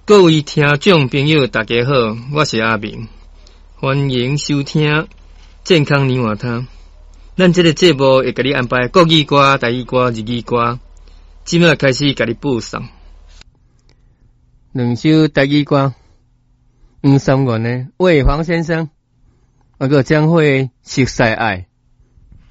各位听众朋友，大家好，我是阿明，欢迎收听健康年华汤。咱这个节目会给你安排国语歌、台语歌、日语歌，即马开始给你播送。两首台语歌，黄三元的《为黄先生》，那个将会熟悉爱。